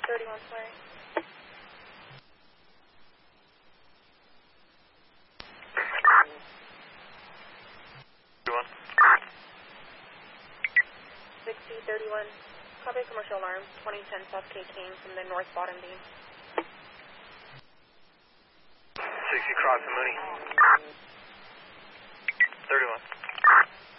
31 Flurry. One. 6031. Copy commercial alarm. 2010 South K King from the north bottom beam. 60 crossing Mooney.